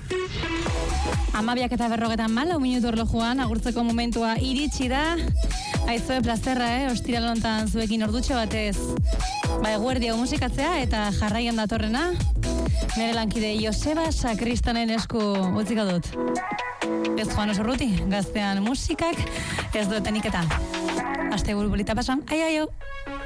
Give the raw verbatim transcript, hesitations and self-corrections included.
Amabiak eta berrogetan malau minutu erlojuan, agurtzeko momentua iritsi da. Aizue plazerra, eh? Ostiral hontan zuekin ordutxo batez. Ba, eguerdia musikatzea eta jarraian datorrena. Nere lankide Joseba Sakristanen esku utziko dut. Ez Juan Osorruti, gaztean musikak, ez duetenik eta. Aste buru polita pasan, ai aio!